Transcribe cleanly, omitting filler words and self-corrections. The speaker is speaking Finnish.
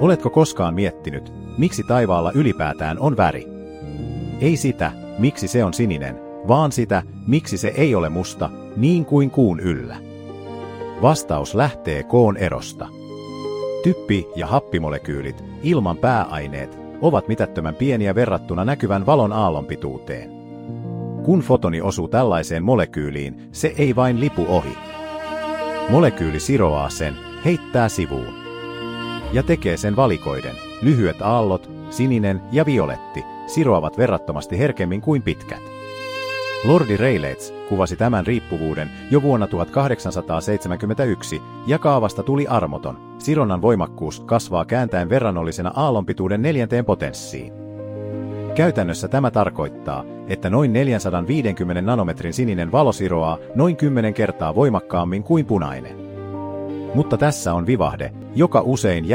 Oletko koskaan miettinyt, miksi taivaalla ylipäätään on väri? Ei sitä, miksi se on sininen, vaan sitä, miksi se ei ole musta, niin kuin kuun yllä. Vastaus lähtee koon erosta. Typpi- ja happimolekyylit, ilman pääaineet, ovat mitättömän pieniä verrattuna näkyvän valon aallonpituuteen. Kun fotoni osuu tällaiseen molekyyliin, se ei vain lipu ohi. Molekyyli siroaa sen, heittää sivuun. Ja tekee sen valikoiden. Lyhyet aallot, sininen ja violetti, siroavat verrattomasti herkemmin kuin pitkät. Lordi Rayleigh kuvasi tämän riippuvuuden jo vuonna 1871, ja kaavasta tuli armoton. Sironnan voimakkuus kasvaa kääntäen verrannollisena aallonpituuden 4. potenssiin. Käytännössä tämä tarkoittaa, että noin 450 nanometrin sininen valo siroaa noin 10 kertaa voimakkaammin kuin punainen. Mutta tässä on vivahde, joka usein